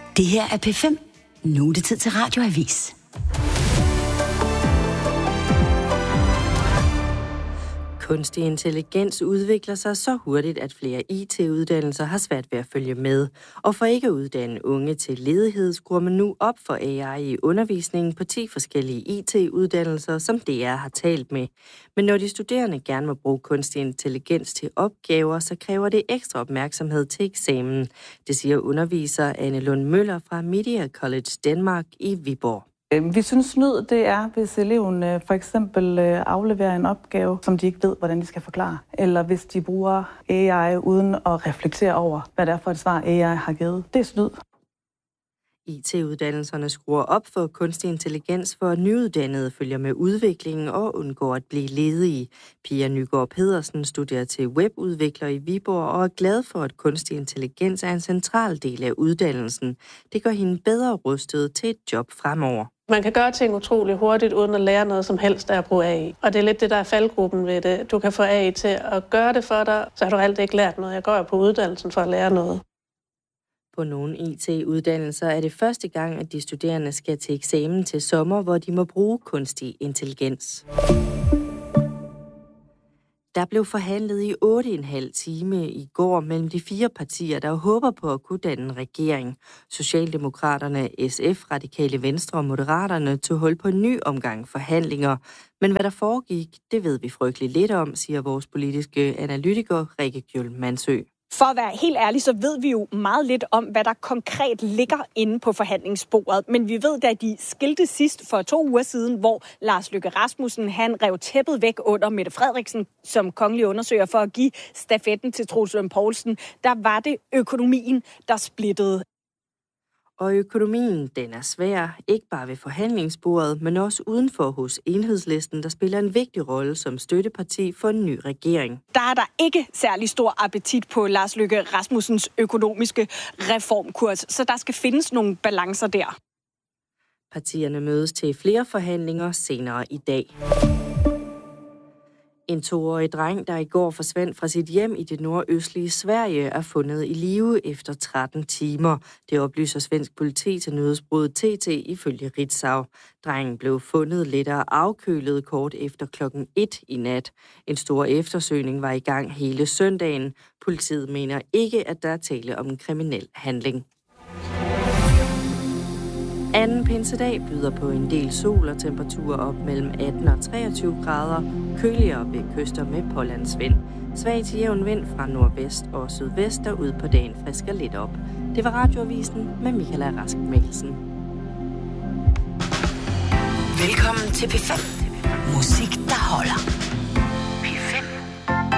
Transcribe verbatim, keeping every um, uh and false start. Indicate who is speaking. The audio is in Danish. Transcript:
Speaker 1: Det her er P fem. Nu er det tid til Radioavis.
Speaker 2: Kunstig intelligens udvikler sig så hurtigt, at flere I T-uddannelser har svært ved at følge med. Og for ikke at uddanne unge til ledighed, skruer man nu op for A I i undervisningen på ti forskellige I T-uddannelser, som D R har talt med. Men når de studerende gerne må bruge kunstig intelligens til opgaver, så kræver det ekstra opmærksomhed til eksamen. Det siger underviser Anne Lund Møller fra Media College Danmark i Viborg.
Speaker 3: Vi synes snyd, det er, hvis eleven for eksempel afleverer en opgave, som de ikke ved, hvordan de skal forklare. Eller hvis de bruger A I uden at reflektere over, hvad det er for et svar, A I har givet. Det er snyd.
Speaker 2: I T-uddannelserne skruer op for kunstig intelligens, for at nyuddannede følger med udviklingen og undgår at blive ledige. Pia Nygaard Pedersen studerer til webudvikler i Viborg og er glad for, at kunstig intelligens er en central del af uddannelsen. Det gør hende bedre rustet til et job fremover.
Speaker 4: Man kan gøre ting utrolig hurtigt, uden at lære noget som helst af at bruge A I. Og det er lidt det, der er faldgruppen ved det. Du kan få A I til at gøre det for dig, så har du altid ikke lært noget. Jeg går jo på uddannelsen for at lære noget.
Speaker 2: På nogle I T-uddannelser er det første gang, at de studerende skal til eksamen til sommer, hvor de må bruge kunstig intelligens. Der blev forhandlet i otte og en halv time i går mellem de fire partier, der håber på at kunne danne en regering. Socialdemokraterne, S F, Radikale Venstre og Moderaterne tog hul på en ny omgang forhandlinger. Men hvad der foregik, det ved vi frygtelig lidt om, siger vores politiske analytiker Rikke Gjøl Mansø.
Speaker 5: For at være helt ærlig, så ved vi jo meget lidt om, hvad der konkret ligger inde på forhandlingsbordet. Men vi ved, da de skilte sidst for to uger siden, hvor Lars Løkke Rasmussen han rev tæppet væk under Mette Frederiksen som kongelig undersøger for at give stafetten til Troels Lund Poulsen, der var det økonomien, der splittede.
Speaker 2: Og økonomien, den er svær, ikke bare ved forhandlingsbordet, men også udenfor hos Enhedslisten, der spiller en vigtig rolle som støtteparti for en ny regering.
Speaker 5: Der er der ikke særlig stor appetit på Lars Løkke Rasmussens økonomiske reformkurs, så der skal findes nogle balancer der.
Speaker 2: Partierne mødes til flere forhandlinger senere i dag. En toårig dreng, der i går forsvandt fra sit hjem i det nordøstlige Sverige, er fundet i live efter tretten timer. Det oplyser svensk politi til nyhedsbureauet T T ifølge Ritzau. Drengen blev fundet lettere afkølet kort efter klokken et i nat. En stor eftersøgning var i gang hele søndagen. Politiet mener ikke, at der er tale om en kriminel handling. Anden pinsedag byder på en del sol og temperaturer op mellem atten og treogtyve grader, køligere ved kyster med pålandsvind. Svag til jævn vind fra nordvest og sydvest, der ud på dagen frisker lidt op. Det var Radioavisen med Michaela Rask Mikkelsen.
Speaker 1: Velkommen til P fem. Musik